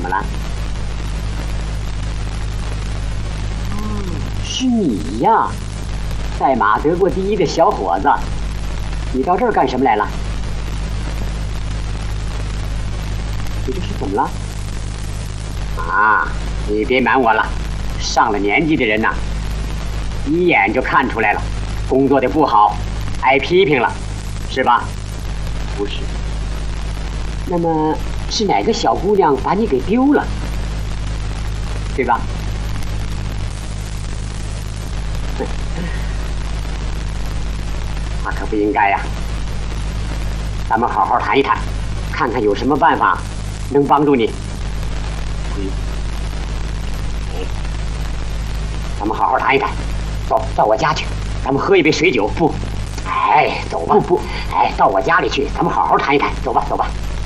么了？是你呀，赛马得过第1的小伙子，你到这儿干什么来了？你这是怎么了？啊，你别瞒我了，上了年纪的人呐，一眼就看出来了，工作的不好，挨批评了，是吧？不是。那么是哪个小姑娘把你给丢了，对吧？那可不应该呀。咱们好好谈一谈，看看有什么办法能帮助你。咱们好好谈一谈，走到我家去，咱们喝一杯水酒。不，哎，走吧。不，哎，到我家里去，咱们好好谈一谈。走吧，走吧。